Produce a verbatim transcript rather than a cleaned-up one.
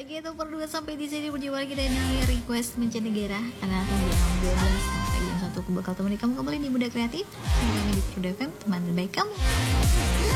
Oke, itu berdua sampai di sini berjumpa lagi dengan request mancanegara. Karena nanti jam dua belas sampai jam satu aku bakal temani kamu kembali di Muda Kreatif. Kami di True F M, teman baik kamu.